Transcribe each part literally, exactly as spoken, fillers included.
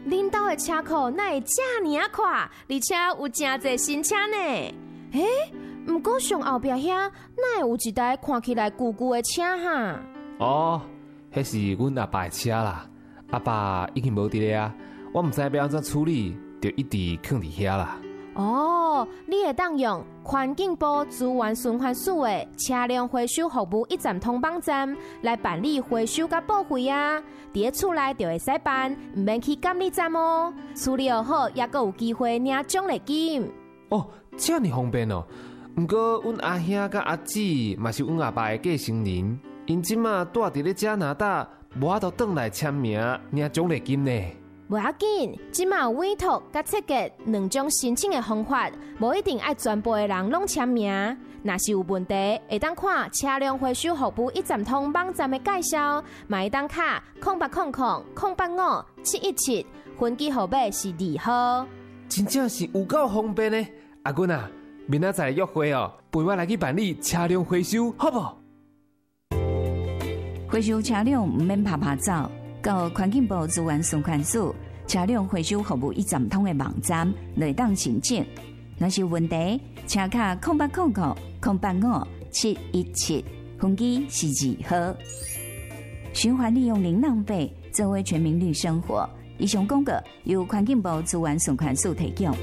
恁兜的车库哪会这么啊快，而且有真侪新车呢？诶，不过上后壁遐哪会有一台看起来旧旧的车哈？ 哦，迄是阮阿爸的车啦。阿爸已经无伫咧啊，我唔知要安怎处理，就一直放伫遐啦。 哦，你会当用环境部资源循环署的车辆回收服务一站通网站来办理回收甲报废啊！伫咧厝内就会使办，唔免去监理站哦。处理好，也阁有机会领奖励金。 哦，这么方便哦！不过，阮阿兄甲阿姊嘛是阮阿爸的继承人，因即马住伫咧加拿大，无法度转来签名领奖励金呢。 无要紧，即马有委托甲设计两种申请的方法，无一定爱全部的人拢签名。若是有问题，会当看车辆回收服务一站通网站的介绍，嘛会当卡空八空空空八五七一七，分机号码是二号。 真正是有够方便呢！阿君啊，明仔载约会哦，陪我来去办理车辆回收，好不？ 回收车辆唔免拍拍走。到环境部资源循环署车辆回收服务一站通的网站来当申请。若是有问题，请卡空八空空空八五七一七，分机是二号。循环利用零浪费，作为全民绿生活。以上广告由环境部资源循环署提供。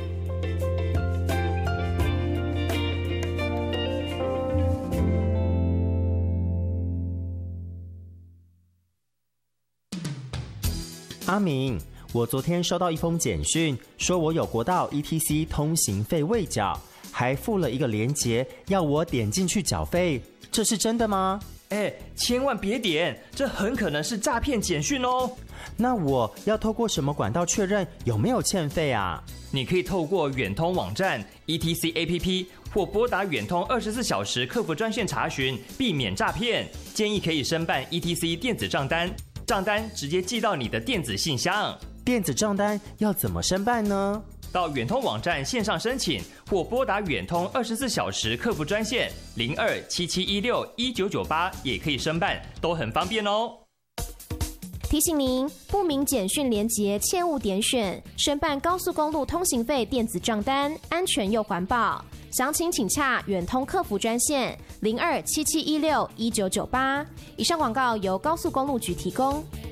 阿明，我昨天收到一封简讯，说我有国道 E T C 通行费未缴，还附了一个连结，要我点进去缴费，这是真的吗？ 哎，千万别点，这很可能是诈骗简讯哦。 那我要透过什么管道确认有没有欠费啊？ 你可以透过远通网站 E T C A P P 或拨打远通二十四小时客服专线查询，避免诈骗。建议可以申办 E T C 电子账单。账单直接寄到你的电子信箱。 电子账单要怎么申办呢？ 到远通网站线上申请，或拨打远通二十四小时客服专线零二七七一六一九九八也可以申办，都很方便哦。 提醒您，不明简讯连结切勿点选。申办高速公路通行费电子账单，安全又环保。详情请洽远通客服专线零二七七一六一九九八。以上广告由高速公路局提供。